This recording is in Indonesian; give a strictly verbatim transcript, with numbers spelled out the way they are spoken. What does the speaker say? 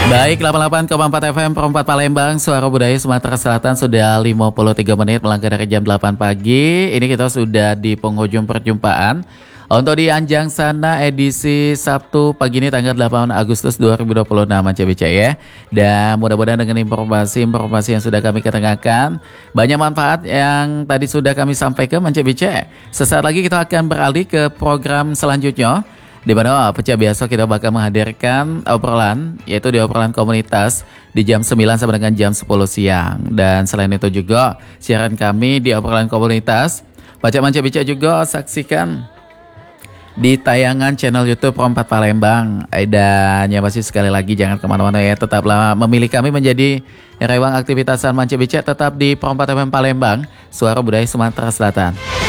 Baik, delapan puluh delapan koma empat F M Perempat Palembang, Suara Budaya Sumatera Selatan sudah lima puluh tiga menit melangkah dari jam delapan pagi. Ini kita sudah di penghujung perjumpaan. Untuk di Anjang Sana edisi Sabtu pagi ini tanggal delapan Agustus dua ribu dua puluh enam C B C ya. Dan mudah-mudahan dengan informasi-informasi yang sudah kami ketengahkan, banyak manfaat yang tadi sudah kami sampaikan C B C. Sesaat lagi kita akan beralih ke program selanjutnya, di mana pecah biasa kita bakal menghadirkan obrolan, yaitu di obrolan komunitas di jam sembilan sampai dengan jam sepuluh siang. Dan selain itu juga siaran kami di obrolan komunitas Baca C B C juga saksikan di tayangan channel YouTube Perempat Palembang. Dan yang pasti sekali lagi jangan kemana-mana ya, tetaplah memilih kami menjadi rewang aktivitas Salman C B C, tetap di Perempat F M Palembang, Suara Budaya Sumatera Selatan.